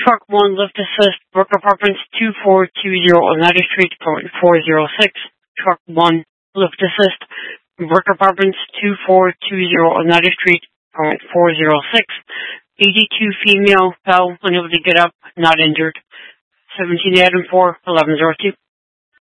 Truck 1, lift assist, Brook Apartments 2420 Oneida Street, current 406. Truck 1, lift assist, Brook Apartments 2420 Oneida Street, current 406. 82 female, fell, unable to get up, not injured. 17 Adam 4, 1102.